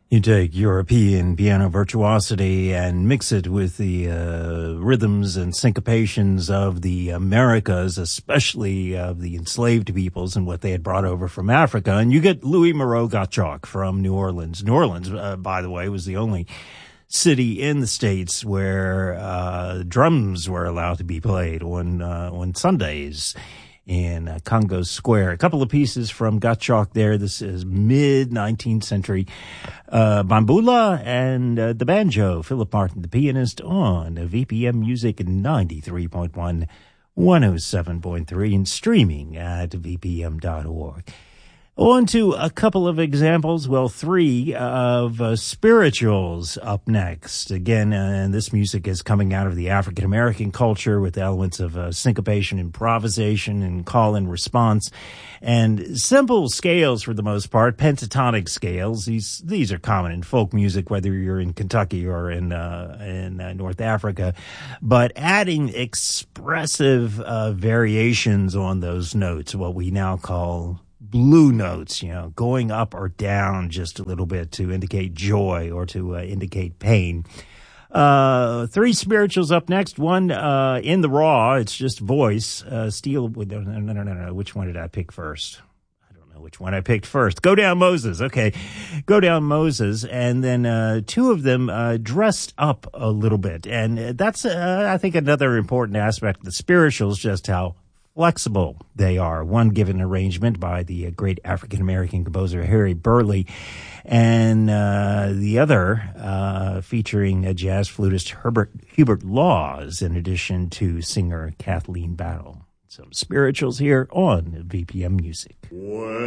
You take European piano virtuosity and mix it with the rhythms and syncopations of the Americas, especially of the enslaved peoples and what they had brought over from Africa, and you get Louis Moreau Gottschalk from New Orleans. New Orleans, by the way, was the only city in the States where drums were allowed to be played on Sundays in Congo Square. A couple of pieces from Gottschalk there. This is mid-19th century. Bambula and the banjo, Philip Martin, the pianist, on VPM Music 93.1, 107.3, and streaming at vpm.org. On to a couple of examples, well, three of spirituals up next. Again, and this music is coming out of the African-American culture with elements of syncopation, improvisation, and call and response, and simple scales for the most part, pentatonic scales. These are common in folk music, whether you're in Kentucky or in North Africa, but adding expressive variations on those notes, what we now call blue notes, going up or down just a little bit to indicate joy or to indicate pain. Three spirituals up next. One in the raw, it's just voice. Steel. No. Which one did I pick first? I don't know which one I picked first. Go Down Moses. Okay, Go Down Moses, and then two of them dressed up a little bit, and that's I think another important aspect of the spirituals, just how flexible they are. One given arrangement by the great African-American composer Harry Burleigh, and the other featuring jazz flutist Hubert Laws, in addition to singer Kathleen Battle. Some spirituals here on VPM Music.